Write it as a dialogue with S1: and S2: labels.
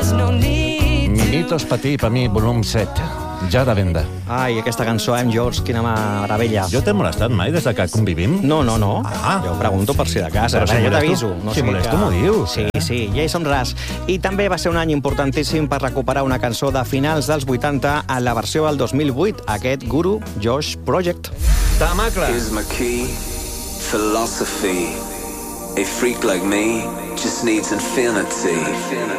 S1: Mimitos Petit, per mi, volum 7. Ja de venda.
S2: Ai, aquesta cançó, George, quina meravella.
S1: Jo t'he molestat mai des de que convivim?
S2: No.
S1: Ah.
S2: Jo pregunto per si de casa.
S1: Però si
S2: jo
S1: molesto.
S2: t'aviso. No
S1: Si
S2: sigui
S1: molesto,
S2: que-
S1: m'ho dius.
S2: Sí, Jason Mraz. I també va ser un any importantíssim per recuperar una cançó de finals dels 80 en la versió del 2008, aquest Guru Josh Project.
S1: Tamacle.
S3: Here's my key, philosophy. A freak like me just needs infinity.